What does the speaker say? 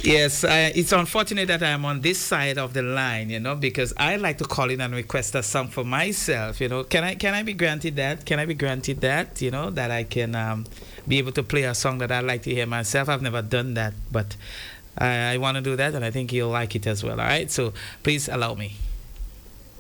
Yes, it's unfortunate that I'm on this side of the line, because I like to call in and request a song for myself. Can I be granted that? Can I be granted that? That I can be able to play a song that I like to hear myself. I've never done that, but I want to do that, and I think you'll like it as well. All right, so please allow me.